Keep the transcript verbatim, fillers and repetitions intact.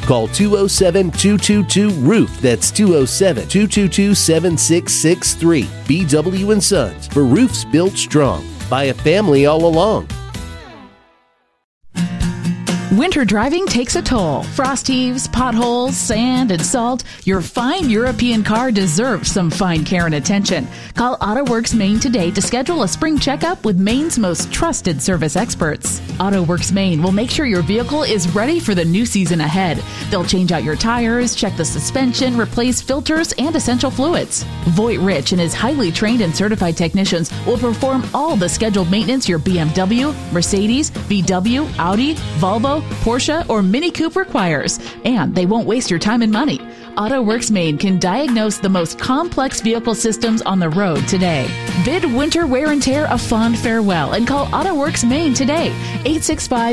Call two oh seven, two two two, roof. That's two oh seven, two two two, seven six six three. B W and Sons, for roofs built strong by a family all along. Winter driving takes a toll. Frost heaves, potholes, sand, and salt. Your fine European car deserves some fine care and attention. Call AutoWorks Maine today to schedule a spring checkup with Maine's most trusted service experts. AutoWorks Maine will make sure your vehicle is ready for the new season ahead. They'll change out your tires, check the suspension, replace filters, and essential fluids. Voight Rich and his highly trained and certified technicians will perform all the scheduled maintenance your B M W, Mercedes, V W, Audi, Volvo, Porsche, or Mini Coupe requires, and they won't waste your time and money. AutoWorks Maine can diagnose the most complex vehicle systems on the road today. Bid winter wear and tear a fond farewell and call AutoWorks Maine today, eight six five